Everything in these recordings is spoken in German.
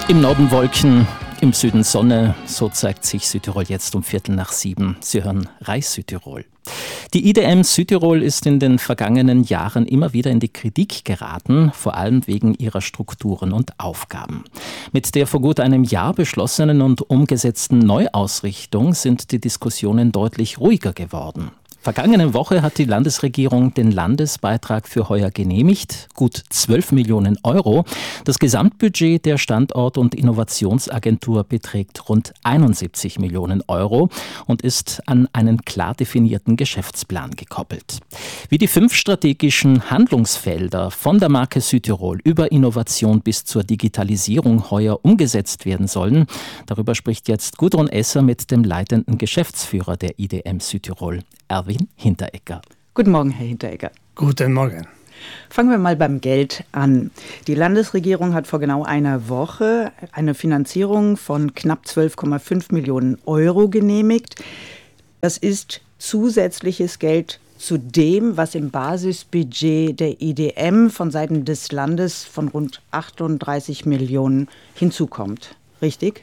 Im Norden Wolken, im Süden Sonne, so zeigt sich Südtirol jetzt um 6:15. Sie hören Reis Südtirol. Die IDM Südtirol ist in den vergangenen Jahren immer wieder in die Kritik geraten, vor allem wegen ihrer Strukturen und Aufgaben. Mit der vor gut einem Jahr beschlossenen und umgesetzten Neuausrichtung sind die Diskussionen deutlich ruhiger geworden. Vergangene Woche hat die Landesregierung den Landesbeitrag für heuer genehmigt, gut 12 Millionen Euro. Das Gesamtbudget der Standort- und Innovationsagentur beträgt rund 71 Millionen Euro und ist an einen klar definierten Geschäftsplan gekoppelt. Wie die 5 strategischen Handlungsfelder von der Marke Südtirol über Innovation bis zur Digitalisierung heuer umgesetzt werden sollen, darüber spricht jetzt Gudrun Esser mit dem leitenden Geschäftsführer der IDM Südtirol, Erwin Hinteregger. Guten Morgen, Herr Hinteregger. Guten Morgen. Fangen wir mal beim Geld an. Die Landesregierung hat vor genau einer Woche eine Finanzierung von knapp 12,5 Millionen Euro genehmigt. Das ist zusätzliches Geld zu dem, was im Basisbudget der IDM von Seiten des Landes von rund 38 Millionen hinzukommt. Richtig?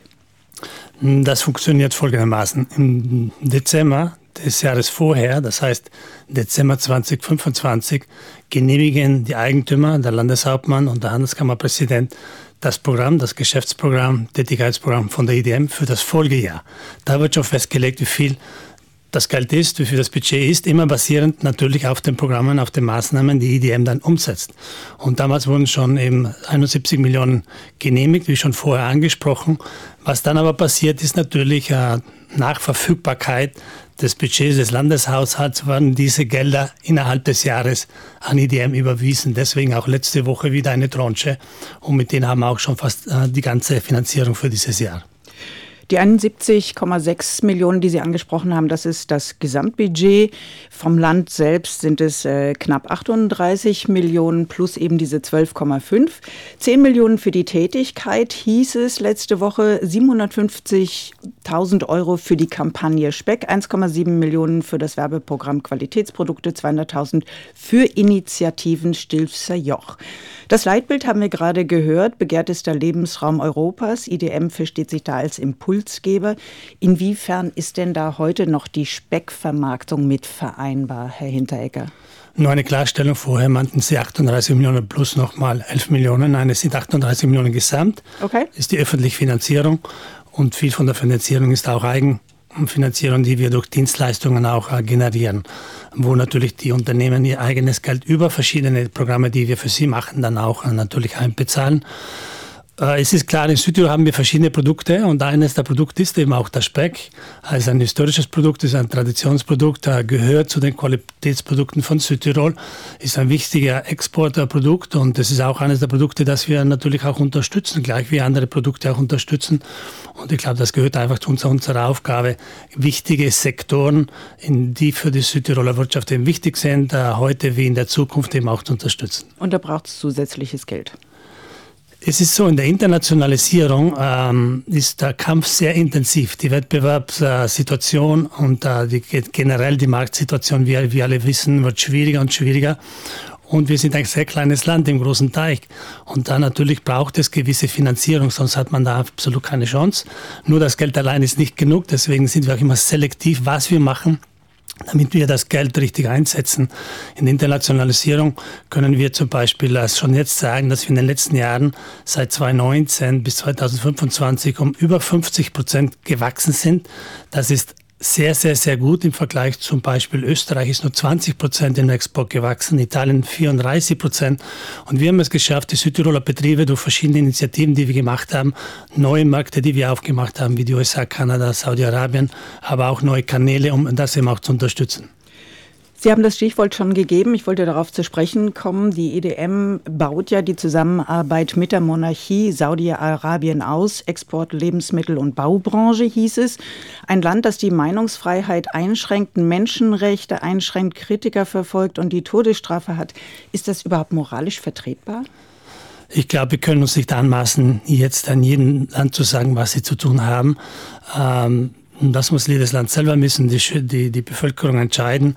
Das funktioniert folgendermaßen. Im Dezember des Jahres vorher, das heißt Dezember 2025, genehmigen die Eigentümer, der Landeshauptmann und der Handelskammerpräsident das Programm, das Geschäftsprogramm, Tätigkeitsprogramm von der IDM für das Folgejahr. Da wird schon festgelegt, wie viel das Geld ist, wie viel das Budget ist, immer basierend natürlich auf den Programmen, auf den Maßnahmen, die IDM dann umsetzt. Und damals wurden schon eben 71 Millionen genehmigt, wie schon vorher angesprochen. Was dann aber passiert, ist natürlich nach Verfügbarkeit des Budgets des Landeshaushalts werden diese Gelder innerhalb des Jahres an IDM überwiesen. Deswegen auch letzte Woche wieder eine Tranche. Und mit denen haben wir auch schon fast die ganze Finanzierung für dieses Jahr. Die 71,6 Millionen, die Sie angesprochen haben, das ist das Gesamtbudget. Vom Land selbst sind es knapp 38 Millionen plus eben diese 12,5. 10 Millionen für die Tätigkeit hieß es letzte Woche, 750.000 Euro für die Kampagne Speck, 1,7 Millionen für das Werbeprogramm Qualitätsprodukte, 200.000 für Initiativen Stilfser Joch. Das Leitbild haben wir gerade gehört, begehrtester Lebensraum Europas. IDM versteht sich da als Impulsgeber. Inwiefern ist denn da heute noch die Speckvermarktung mit vereinbar, Herr Hinteregger? Nur eine Klarstellung, vorher meinten Sie 38 Millionen plus nochmal 11 Millionen. Nein, es sind 38 Millionen gesamt. Okay. Das ist die öffentliche Finanzierung und viel von der Finanzierung ist auch Eigenfinanzierung, die wir durch Dienstleistungen auch generieren, wo natürlich die Unternehmen ihr eigenes Geld über verschiedene Programme, die wir für sie machen, dann auch natürlich einbezahlen. Es ist klar, in Südtirol haben wir verschiedene Produkte und eines der Produkte ist eben auch der Speck. Also ein historisches Produkt, ist ein Traditionsprodukt, gehört zu den Qualitätsprodukten von Südtirol, ist ein wichtiger Exportprodukt und das ist auch eines der Produkte, das wir natürlich auch unterstützen, gleich wie andere Produkte auch unterstützen. Und ich glaube, das gehört einfach zu unserer Aufgabe, wichtige Sektoren, die für die Südtiroler Wirtschaft eben wichtig sind, heute wie in der Zukunft eben auch zu unterstützen. Und da braucht es zusätzliches Geld. Es ist so, in der Internationalisierung ist der Kampf sehr intensiv. Die Wettbewerbssituation und generell die Marktsituation, wie wir alle wissen, wird schwieriger und schwieriger. Und wir sind ein sehr kleines Land im großen Teich. Und da natürlich braucht es gewisse Finanzierung, sonst hat man da absolut keine Chance. Nur das Geld allein ist nicht genug, deswegen sind wir auch immer selektiv, was wir machen, damit wir das Geld richtig einsetzen. In der Internationalisierung können wir zum Beispiel schon jetzt sagen, dass wir in den letzten Jahren seit 2019 bis 2025 um über 50% gewachsen sind. Das ist sehr, sehr, sehr gut im Vergleich zum Beispiel Österreich ist nur 20% im Export gewachsen, Italien 34%. Und wir haben es geschafft, die Südtiroler Betriebe durch verschiedene Initiativen, die wir gemacht haben, neue Märkte, die wir aufgemacht haben, wie die USA, Kanada, Saudi-Arabien, aber auch neue Kanäle, um das eben auch zu unterstützen. Sie haben das Stichwort schon gegeben. Ich wollte darauf zu sprechen kommen. Die IDM baut ja die Zusammenarbeit mit der Monarchie Saudi-Arabien aus. Export, Lebensmittel- und Baubranche hieß es. Ein Land, das die Meinungsfreiheit einschränkt, Menschenrechte einschränkt, Kritiker verfolgt und die Todesstrafe hat. Ist das überhaupt moralisch vertretbar? Ich glaube, wir können uns nicht anmaßen, jetzt an jedem Land zu sagen, was sie zu tun haben. Das muss jedes Land selber müssen, die Bevölkerung entscheiden.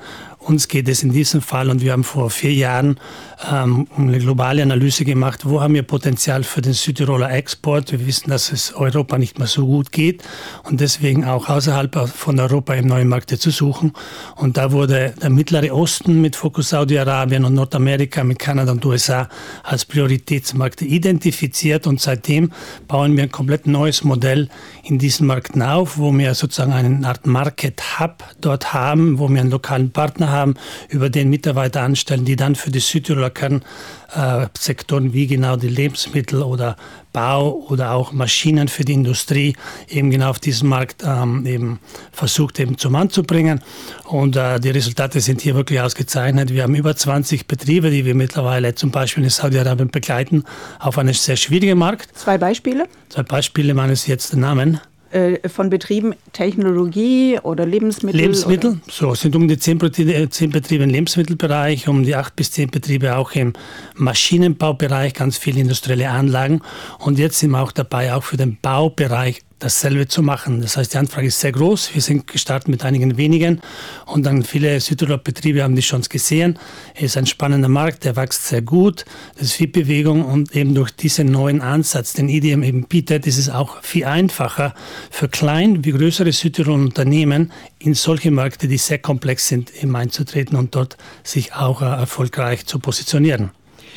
uns geht es in diesem Fall, und wir haben vor 4 Jahren eine globale Analyse gemacht, wo haben wir Potenzial für den Südtiroler Export. Wir wissen, dass es Europa nicht mehr so gut geht und deswegen auch außerhalb von Europa eben neue Märkte zu suchen. Und da wurde der Mittlere Osten mit Fokus Saudi-Arabien und Nordamerika mit Kanada und USA als Prioritätsmärkte identifiziert, und seitdem bauen wir ein komplett neues Modell in diesen Märkten auf, wo wir sozusagen eine Art Market Hub dort haben, wo wir einen lokalen Partner haben, über den Mitarbeiter anstellen, die dann für die Südtiroler Kernsektoren wie genau die Lebensmittel oder Bau oder auch Maschinen für die Industrie eben genau auf diesen Markt eben versucht eben zum Mann zu bringen. Und die Resultate sind hier wirklich ausgezeichnet. Wir haben über 20 Betriebe, die wir mittlerweile zum Beispiel in Saudi-Arabien begleiten, auf einem sehr schwierigen Markt. 2 Beispiele? 2 Beispiele, meines jetzt den Namen. Von Betrieben Technologie oder Lebensmittel? Lebensmittel, oder? So sind um die 10 Betriebe im Lebensmittelbereich, um die 8 bis 10 Betriebe auch im Maschinenbaubereich, ganz viele industrielle Anlagen. Und jetzt sind wir auch dabei, auch für den Baubereich dasselbe zu machen. Das heißt, die Anfrage ist sehr groß. Wir sind gestartet mit einigen wenigen und dann viele Südtiroler Betriebe haben die Chance gesehen. Es ist ein spannender Markt, der wächst sehr gut. Das ist viel Bewegung und eben durch diesen neuen Ansatz, den IDM eben bietet, ist es auch viel einfacher für klein wie größere Südtiroler Unternehmen in solche Märkte, die sehr komplex sind, eben einzutreten und dort sich auch erfolgreich zu positionieren.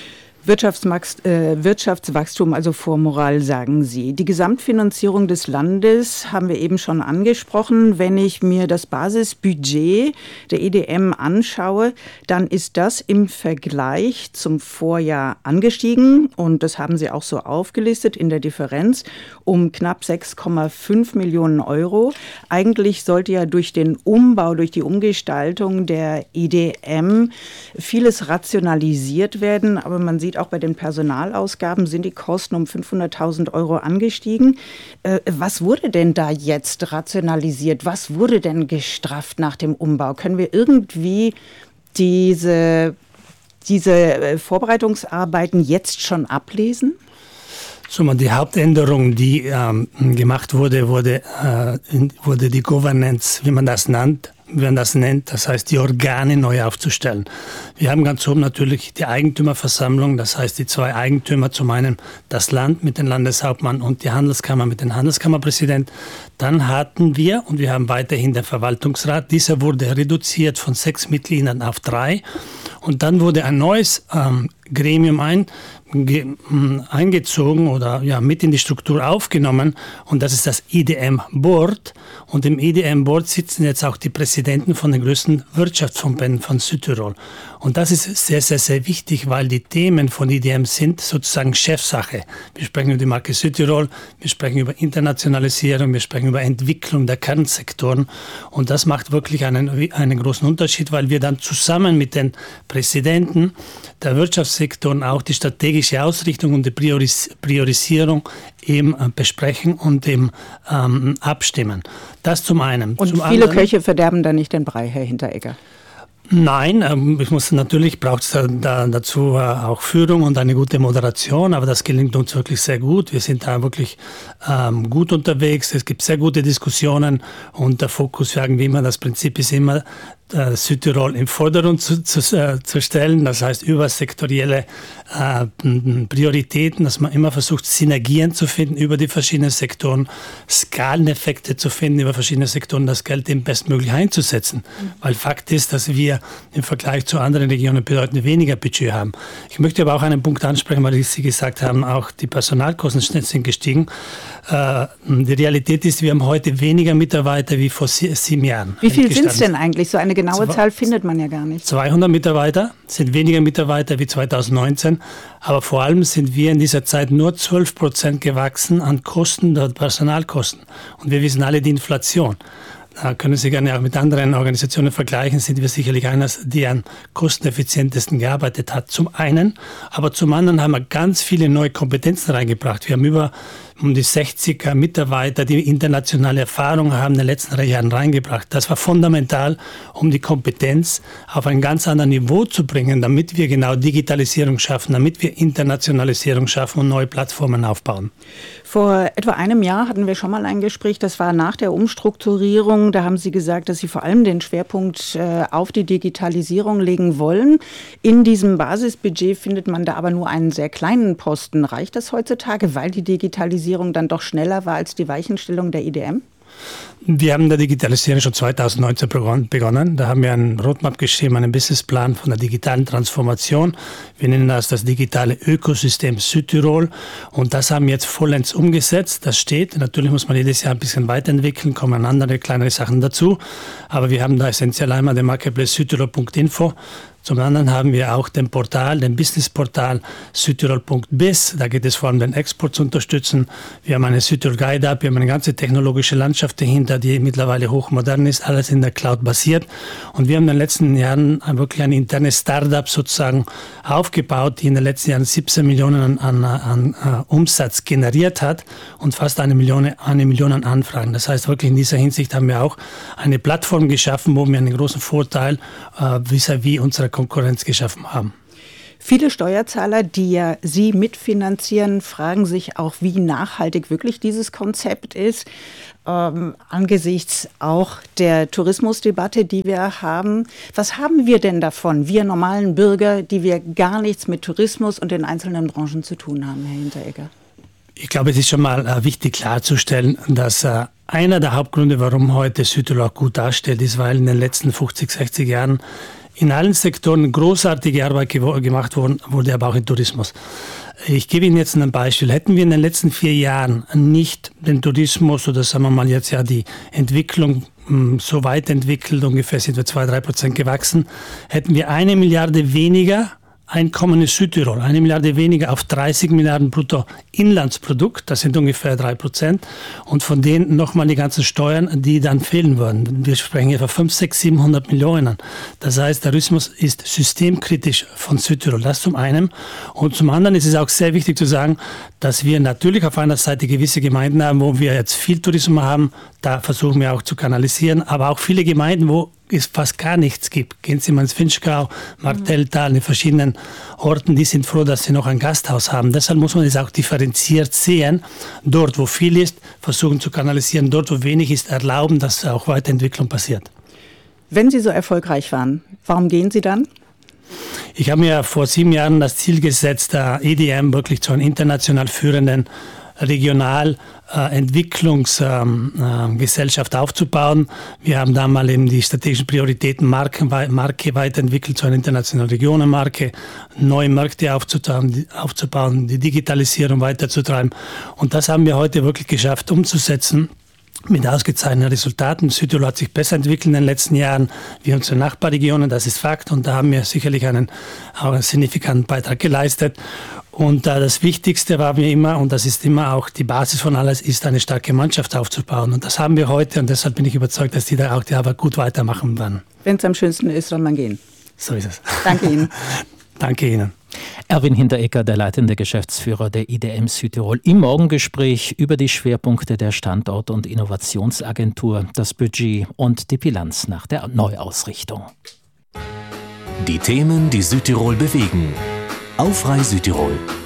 Wirtschaftswachstum, also Vormoral, sagen Sie. Die Gesamtfinanzierung des Landes haben wir eben schon angesprochen. Wenn ich mir das Basisbudget der EDM anschaue, dann ist das im Vergleich zum Vorjahr angestiegen. Und das haben Sie auch so aufgelistet in der Differenz um knapp 6,5 Millionen Euro. Eigentlich sollte ja durch den Umbau, durch die Umgestaltung der EDM vieles rationalisiert werden. Aber man sieht auch bei den Personalausgaben sind die Kosten um 500.000 Euro angestiegen. Was wurde denn da jetzt rationalisiert? Was wurde denn gestrafft nach dem Umbau? Können wir irgendwie diese Vorbereitungsarbeiten jetzt schon ablesen? Die Hauptänderung, die gemacht wurde die Governance, wie man das nennt, das heißt die Organe neu aufzustellen. Wir haben ganz oben natürlich die Eigentümerversammlung, das heißt die 2 Eigentümer, zum einen das Land mit dem Landeshauptmann und die Handelskammer mit dem Handelskammerpräsident. Dann hatten wir, und wir haben weiterhin den Verwaltungsrat, dieser wurde reduziert von 6 Mitgliedern auf 3 und dann wurde ein neues Gremium eingezogen oder mit in die Struktur aufgenommen und das ist das IDM-Board und im IDM-Board sitzen jetzt auch die Präsidenten von den größten Wirtschaftsverbänden von Südtirol und das ist sehr, sehr, sehr wichtig, weil die Themen von IDM sind sozusagen Chefsache. Wir sprechen über die Marke Südtirol, wir sprechen über Internationalisierung, wir sprechen über Entwicklung der Kernsektoren und das macht wirklich einen großen Unterschied, weil wir dann zusammen mit den Präsidenten der Wirtschaftssektoren auch die strategische Ausrichtung und die Priorisierung eben besprechen und eben abstimmen. Das zum einen. Und zum viele anderen, Köche verderben da nicht den Brei, Herr Hinteregger. Nein, braucht es dazu auch Führung und eine gute Moderation, aber das gelingt uns wirklich sehr gut. Wir sind da wirklich gut unterwegs, es gibt sehr gute Diskussionen und der Fokus, sagen wir immer, das Prinzip ist immer, Südtirol im Vordergrund zu stellen, das heißt über sektorielle Prioritäten, dass man immer versucht, Synergien zu finden über die verschiedenen Sektoren, Skaleneffekte zu finden über verschiedene Sektoren, das Geld eben bestmöglich einzusetzen. Weil Fakt ist, dass wir im Vergleich zu anderen Regionen bedeutend weniger Budget haben. Ich möchte aber auch einen Punkt ansprechen, weil Sie gesagt haben, auch die Personalkosten sind gestiegen. Die Realität ist, wir haben heute weniger Mitarbeiter wie vor 7 Jahren. Wie viel sind es denn eigentlich? So eine genaue Zahl findet man ja gar nicht. 200 Mitarbeiter sind weniger Mitarbeiter wie 2019, aber vor allem sind wir in dieser Zeit nur 12% gewachsen an Kosten, der Personalkosten. Und wir wissen alle die Inflation. Da können Sie gerne auch mit anderen Organisationen vergleichen, sind wir sicherlich eines, die am kosteneffizientesten gearbeitet hat. Zum einen, aber zum anderen haben wir ganz viele neue Kompetenzen reingebracht. Wir haben um die 60 Mitarbeiter, die internationale Erfahrung haben, in den letzten 3 Jahren reingebracht. Das war fundamental, um die Kompetenz auf ein ganz anderes Niveau zu bringen, damit wir genau Digitalisierung schaffen, damit wir Internationalisierung schaffen und neue Plattformen aufbauen. Vor etwa einem Jahr hatten wir schon mal ein Gespräch, das war nach der Umstrukturierung. Da haben Sie gesagt, dass Sie vor allem den Schwerpunkt auf die Digitalisierung legen wollen. In diesem Basisbudget findet man da aber nur einen sehr kleinen Posten. Reicht das heutzutage, weil die Digitalisierung dann doch schneller war als die Weichenstellung der IDM? Wir haben der Digitalisierung schon 2019 begonnen. Da haben wir einen Roadmap geschrieben, einen Businessplan von der digitalen Transformation. Wir nennen das digitale Ökosystem Südtirol. Und das haben wir jetzt vollends umgesetzt. Das steht. Natürlich muss man jedes Jahr ein bisschen weiterentwickeln, kommen andere kleinere Sachen dazu. Aber wir haben da essentiell einmal den Marketplace südtirol.info. Zum anderen haben wir auch den Businessportal südtirol.biz. Da geht es vor allem, den Export zu unterstützen. Wir haben eine Südtirol Guide App, wir haben eine ganze technologische Landschaft dahinter, die mittlerweile hochmodern ist, alles in der Cloud basiert. Und wir haben in den letzten Jahren wirklich ein internes Startup sozusagen aufgebaut, die in den letzten Jahren 17 Millionen an Umsatz generiert hat und fast eine Million an Anfragen. Das heißt, wirklich in dieser Hinsicht haben wir auch eine Plattform geschaffen, wo wir einen großen Vorteil vis-à-vis unserer Konkurrenz geschaffen haben. Viele Steuerzahler, die ja Sie mitfinanzieren, fragen sich auch, wie nachhaltig wirklich dieses Konzept ist. Angesichts auch der Tourismusdebatte, die wir haben. Was haben wir denn davon, wir normalen Bürger, die wir gar nichts mit Tourismus und den einzelnen Branchen zu tun haben, Herr Hinteregger? Ich glaube, es ist schon mal wichtig klarzustellen, dass einer der Hauptgründe, warum heute Südtirol auch gut darstellt, ist, weil in den letzten 50, 60 Jahren in allen Sektoren großartige Arbeit gemacht wurde, aber auch im Tourismus. Ich gebe Ihnen jetzt ein Beispiel. Hätten wir in den letzten 4 Jahren nicht den Tourismus oder sagen wir mal jetzt ja die Entwicklung so weit entwickelt, ungefähr sind wir 2-3% gewachsen, hätten wir 1 Milliarde weniger Einkommen in Südtirol, 1 Milliarde weniger auf 30 Milliarden Bruttoinlandsprodukt, das sind ungefähr 3%. Und von denen nochmal die ganzen Steuern, die dann fehlen würden. Wir sprechen hier von 500, 600, 700 Millionen. Das heißt, der Tourismus ist systemkritisch von Südtirol, das zum einen. Und zum anderen ist es auch sehr wichtig zu sagen, dass wir natürlich auf einer Seite gewisse Gemeinden haben, wo wir jetzt viel Tourismus haben, da versuchen wir auch zu kanalisieren, aber auch viele Gemeinden, wo es fast gar nichts gibt. Gehen Sie mal ins Finchgau, Marktelltal, in verschiedenen Orten, die sind froh, dass sie noch ein Gasthaus haben. Deshalb muss man es auch differenziert sehen. Dort, wo viel ist, versuchen zu kanalisieren. Dort, wo wenig ist, erlauben, dass auch Weiterentwicklung passiert. Wenn Sie so erfolgreich waren, warum gehen Sie dann? Ich habe mir vor 7 Jahren das Ziel gesetzt, EDM wirklich zu einem international führenden Entwicklungsgesellschaft aufzubauen. Wir haben da mal eben die strategischen Prioritäten Marke weiterentwickelt zu einer internationalen Regionenmarke, neue Märkte aufzubauen, die Digitalisierung weiterzutreiben. Und das haben wir heute wirklich geschafft umzusetzen. Mit ausgezeichneten Resultaten. Südtirol hat sich besser entwickelt in den letzten Jahren wie unsere Nachbarregionen, das ist Fakt. Und da haben wir sicherlich auch einen signifikanten Beitrag geleistet. Und das Wichtigste war mir immer, und das ist immer auch die Basis von alles, ist eine starke Mannschaft aufzubauen. Und das haben wir heute und deshalb bin ich überzeugt, dass die da auch die Arbeit gut weitermachen werden. Wenn es am schönsten ist, soll man gehen. So ist es. Danke Ihnen. Danke Ihnen. Erwin Hinteregger, der leitende Geschäftsführer der IDM Südtirol, im Morgengespräch über die Schwerpunkte der Standort- und Innovationsagentur, das Budget und die Bilanz nach der Neuausrichtung. Die Themen, die Südtirol bewegen. Auf Rai Südtirol.